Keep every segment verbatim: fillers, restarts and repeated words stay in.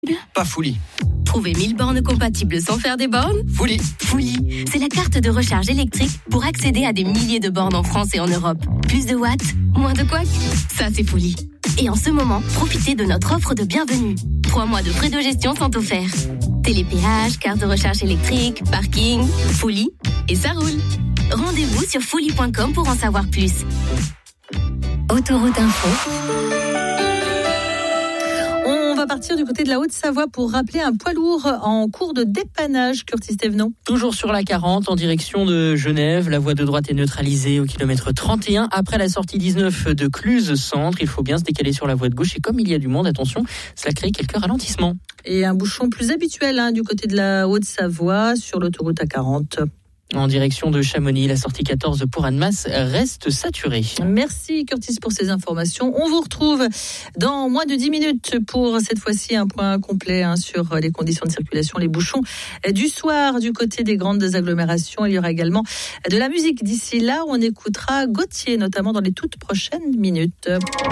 Pas Fully. Trouver mille bornes compatibles sans faire des bornes ? Fully. Fully, c'est la carte de recharge électrique pour accéder à des milliers de bornes en France et en Europe. Plus de watts, moins de couacs, ça c'est Fully. Et en ce moment, profitez de notre offre de bienvenue. Trois mois de frais de gestion sont offerts. Télépéage, carte de recharge électrique, parking, Fully, et ça roule. Rendez-vous sur fully point com pour en savoir plus. Autoroute Info. On va partir du côté de la Haute-Savoie pour rappeler un poids lourd en cours de dépannage, Curtis Thévenot. Toujours sur la quarante en direction de Genève. La voie de droite est neutralisée au kilomètre trente et un. Après la sortie dix-neuf de Cluse Centre, il faut bien se décaler sur la voie de gauche. Et comme il y a du monde, attention, cela crée quelques ralentissements. Et un bouchon plus habituel hein, du côté de la Haute-Savoie sur l'autoroute A quarante. En direction de Chamonix, la sortie quatorze pour Annemasse reste saturée. Merci Curtis pour ces informations. On vous retrouve dans moins de dix minutes pour cette fois-ci un point complet hein, sur les conditions de circulation, les bouchons du soir du côté des grandes agglomérations. Il y aura également de la musique. D'ici là, on écoutera Gauthier, notamment dans les toutes prochaines minutes.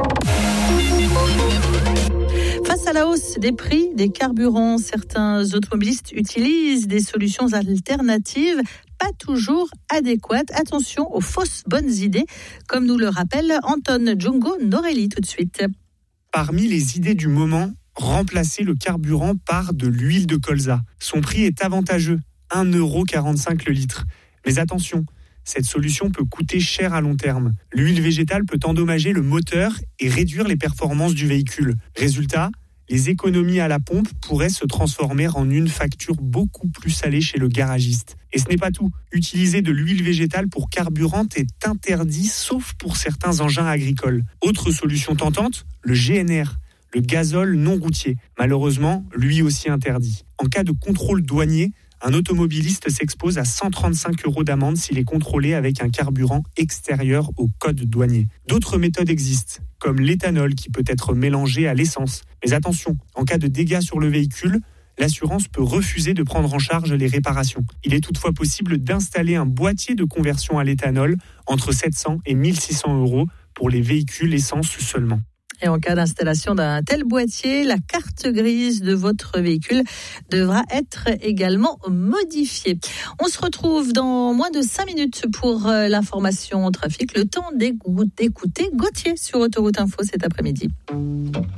Face à la hausse des prix des carburants, certains automobilistes utilisent des solutions alternatives pas toujours adéquates. Attention aux fausses bonnes idées, comme nous le rappelle Anton Djongo Norelli tout de suite. Parmi les idées du moment, remplacer le carburant par de l'huile de colza. Son prix est avantageux, un euro quarante-cinq le litre. Mais attention, cette solution peut coûter cher à long terme. L'huile végétale peut endommager le moteur et réduire les performances du véhicule. Résultat, les économies à la pompe pourraient se transformer en une facture beaucoup plus salée chez le garagiste. Et ce n'est pas tout. Utiliser de l'huile végétale pour carburant est interdit, sauf pour certains engins agricoles. Autre solution tentante, le G N R, le gazole non routier. Malheureusement, lui aussi interdit. En cas de contrôle douanier, un automobiliste s'expose à cent trente-cinq euros d'amende s'il est contrôlé avec un carburant extérieur au code douanier. D'autres méthodes existent, comme l'éthanol qui peut être mélangé à l'essence. Mais attention, en cas de dégâts sur le véhicule, l'assurance peut refuser de prendre en charge les réparations. Il est toutefois possible d'installer un boîtier de conversion à l'éthanol entre sept cents et mille six cents euros pour les véhicules essence seulement. Et en cas d'installation d'un tel boîtier, la carte grise de votre véhicule devra être également modifiée. On se retrouve dans moins de cinq minutes pour l'information trafic. Le temps d'écouter Gauthier sur Autoroute Info cet après-midi.